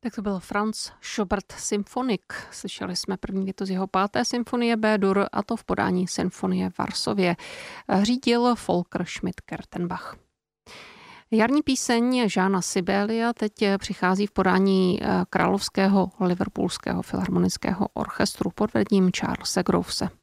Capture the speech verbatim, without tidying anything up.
Tak to byl Franz Schubert Symfonik. Slyšeli jsme první větu z jeho páté symfonie B-dur, a to v podání Symfonie v Varsově. Řídil Volker Schmidt-Kertenbach. Jarní píseň Jeana Sibelia teď přichází v podání Královského liverpoolského filharmonického orchestru pod vedením Charlese Grovese.